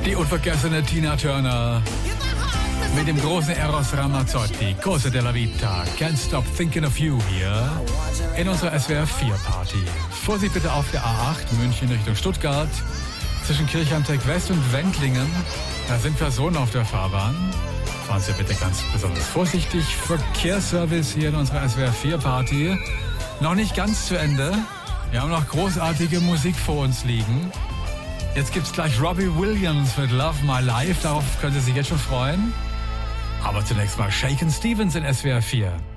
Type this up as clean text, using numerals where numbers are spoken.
Die unvergessene Tina Turner mit dem großen Eros Ramazzotti, Cosa della Vita, Can't Stop Thinking of You hier in unserer SWR 4 Party. Vorsicht bitte auf der A8 München Richtung Stuttgart, zwischen Kirchheimteck West und Wendlingen. Da sind Personen auf der Fahrbahn. Fahren Sie bitte ganz besonders vorsichtig. Verkehrsservice hier in unserer SWR 4 Party. Noch nicht ganz zu Ende. Wir haben noch großartige Musik vor uns liegen. Jetzt gibt's gleich Robbie Williams mit Love My Life. Darauf können Sie sich jetzt schon freuen. Aber zunächst mal Shakin' Stevens in SWR 4.